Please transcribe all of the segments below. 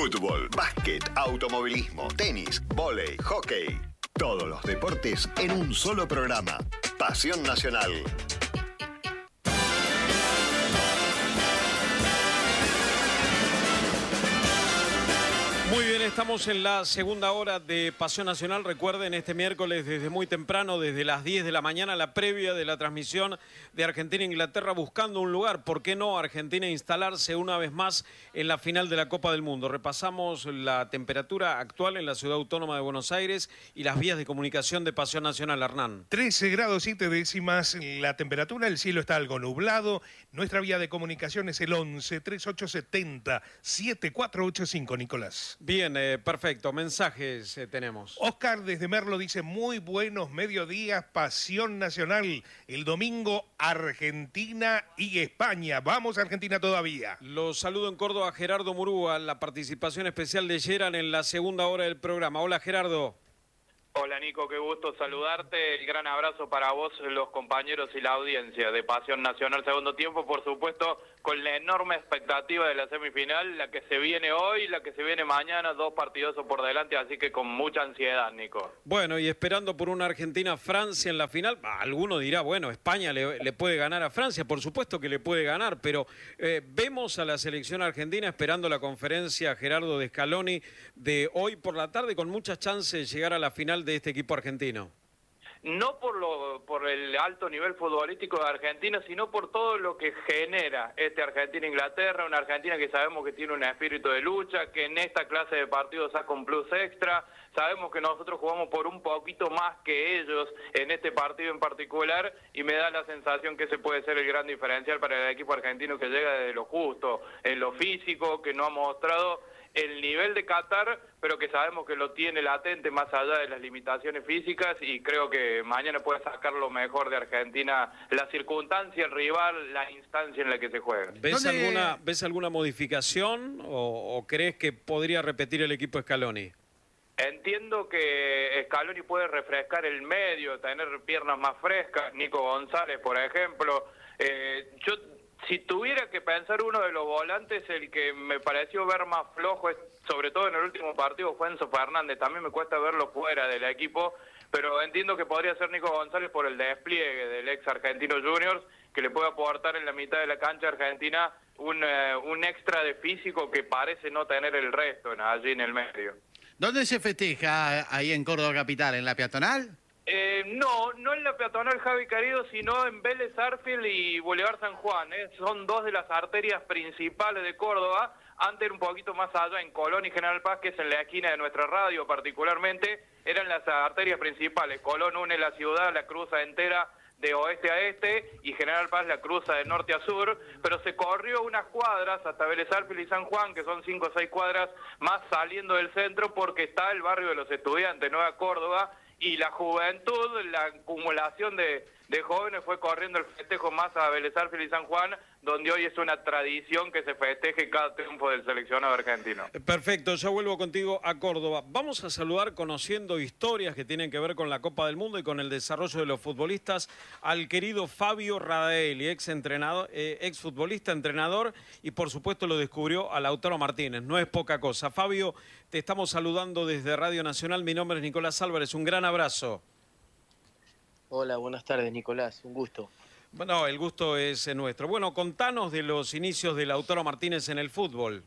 Fútbol, básquet, automovilismo, tenis, vóley, hockey. Todos los deportes en un solo programa. Pasión Nacional. Muy bien, estamos en la segunda hora de Pasión Nacional. Recuerden, este miércoles desde muy temprano, desde las 10 de la mañana, la previa de la transmisión de Argentina-Inglaterra, buscando un lugar. ¿Por qué no Argentina instalarse una vez más en la final de la Copa del Mundo? Repasamos la temperatura actual en la Ciudad Autónoma de Buenos Aires y las vías de comunicación de Pasión Nacional. Hernán. 13 grados 7 décimas la temperatura, el cielo está algo nublado. Nuestra vía de comunicación es el 11 3870 7485, Nicolás. Bien, perfecto. Mensajes tenemos. Oscar desde Merlo dice: muy buenos mediodías, Pasión Nacional. El domingo Argentina y España. Vamos Argentina todavía. Los saludo en Córdoba, Gerardo Murúa, la participación especial de Geran en la segunda hora del programa. Hola, Gerardo. Hola Nico, qué gusto saludarte. El gran abrazo para vos, los compañeros y la audiencia de Pasión Nacional Segundo Tiempo, por supuesto, con la enorme expectativa de la semifinal, la que se viene hoy, la que se viene mañana, 2 partidazos por delante, así que con mucha ansiedad, Nico. Bueno, y esperando por una Argentina-Francia en la final, alguno dirá, bueno, España le puede ganar a Francia, por supuesto que le puede ganar, pero vemos a la selección argentina esperando la conferencia, Gerardo, de Scaloni de hoy por la tarde, con muchas chances de llegar a la final de este equipo argentino. No por el alto nivel futbolístico de Argentina, sino por todo lo que genera este Argentina-Inglaterra, una Argentina que sabemos que tiene un espíritu de lucha, que en esta clase de partidos saca un plus extra. Sabemos que nosotros jugamos por un poquito más que ellos en este partido en particular, y me da la sensación que ese puede ser el gran diferencial para el equipo argentino, que llega desde lo justo, en lo físico, que no ha mostrado el nivel de Qatar, pero que sabemos que lo tiene latente más allá de las limitaciones físicas, y creo que mañana puede sacar lo mejor de Argentina, la circunstancia, el rival, la instancia en la que se juega. ¿Ves alguna modificación o crees que podría repetir el equipo Scaloni? Entiendo que Scaloni puede refrescar el medio, tener piernas más frescas, Nico González, por ejemplo. Si tuviera que pensar uno de los volantes, el que me pareció ver más flojo, sobre todo en el último partido, fue Enzo Fernández. También me cuesta verlo fuera del equipo, pero entiendo que podría ser Nico González por el despliegue del ex Argentino Juniors, que le puede aportar en la mitad de la cancha argentina un extra de físico que parece no tener el resto allí en el medio. ¿Dónde se festeja ahí en Córdoba Capital? ¿En la peatonal? No en la peatonal Javi Querido, sino en Vélez Arfield y Boulevard San Juan. Son dos de las arterias principales de Córdoba. Antes un poquito más allá, en Colón y General Paz, que es en la esquina de nuestra radio particularmente, eran las arterias principales. Colón une la ciudad, la cruza entera de oeste a este, y General Paz la cruza de norte a sur, pero se corrió unas cuadras hasta Vélez Arfield y San Juan, que son 5 o 6 cuadras más saliendo del centro, porque está el barrio de los Estudiantes, Nueva Córdoba, y la juventud, la acumulación de jóvenes fue corriendo el festejo más a Vélez Arfield y San Juan, donde hoy es una tradición que se festeje cada triunfo del seleccionado argentino. Perfecto, ya vuelvo contigo a Córdoba. Vamos a saludar, conociendo historias que tienen que ver con la Copa del Mundo y con el desarrollo de los futbolistas, al querido Fabio Radaelli, ex futbolista, entrenador, y por supuesto lo descubrió a Lautaro Martínez. No es poca cosa. Fabio, te estamos saludando desde Radio Nacional. Mi nombre es Nicolás Álvarez. Un gran abrazo. Hola, buenas tardes, Nicolás. Un gusto. Bueno, el gusto es nuestro. Bueno, contanos de los inicios de Lautaro Martínez en el fútbol.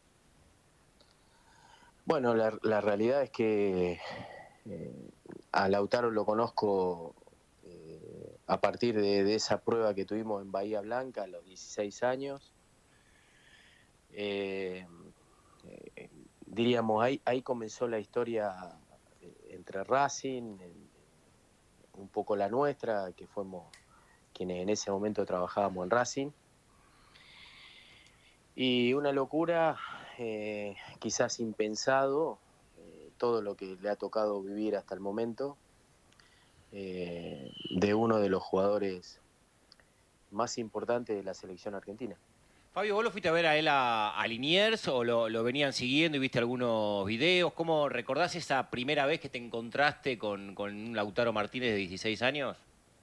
Bueno, la realidad es que a Lautaro lo conozco a partir de esa prueba que tuvimos en Bahía Blanca a los 16 años. Diríamos, ahí comenzó la historia entre Racing, un poco la nuestra, que fuimos quienes en ese momento trabajábamos en Racing. Y una locura, quizás impensado, todo lo que le ha tocado vivir hasta el momento, de uno de los jugadores más importantes de la selección argentina. Fabio, ¿vos lo fuiste a ver a él a Liniers o lo venían siguiendo y viste algunos videos? ¿Cómo recordás esa primera vez que te encontraste con un Lautaro Martínez de 16 años?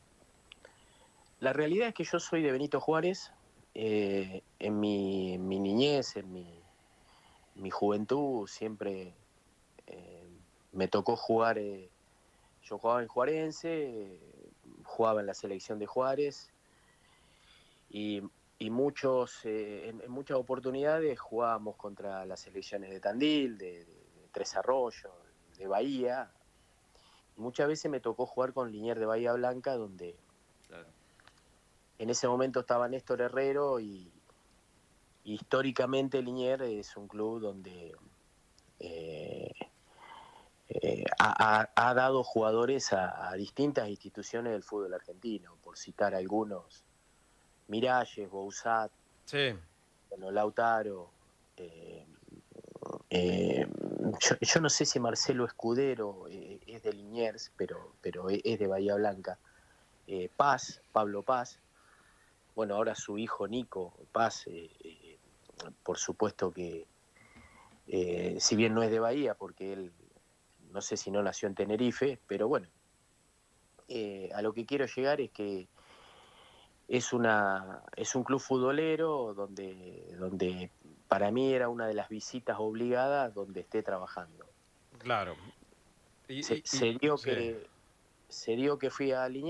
La realidad es que yo soy de Benito Juárez. En mi niñez, en mi juventud siempre me tocó jugar. Yo jugaba en Juarense, jugaba en la selección de Juárez y en muchas oportunidades jugábamos contra las selecciones de Tandil, de Tres Arroyos, de Bahía. Muchas veces me tocó jugar con Liniers de Bahía Blanca, donde en ese momento estaba Néstor Herrero y históricamente Liniers es un club donde ha dado jugadores a distintas instituciones del fútbol argentino, por citar algunos: Miralles, Bouzat, Sí. bueno, Lautaro. Yo no sé si Marcelo Escudero es de Liniers, pero es de Bahía Blanca. Paz, Pablo Paz. Bueno, ahora su hijo Nico Paz, por supuesto que, si bien no es de Bahía, porque él, no sé si no nació en Tenerife, pero bueno, a lo que quiero llegar es que es un club futbolero donde para mí era una de las visitas obligadas donde esté trabajando. Claro. Se dio que fui a Liniers.